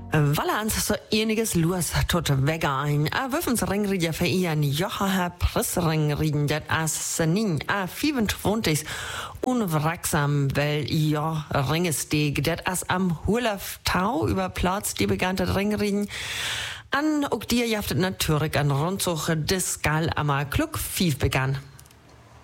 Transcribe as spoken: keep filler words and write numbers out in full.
Valans så eniges luas tot vegain. A wuffens ringridia für ian Jocha Pressringrieden dat as senin a vierundzwanzig unwracksam, weil ja Ringesteg dat as am Hurlaf Tau über Platz die begannte Ringrieden. An ook dir jaftet natürlich an Rundsuche des Gal am Klug fief begann.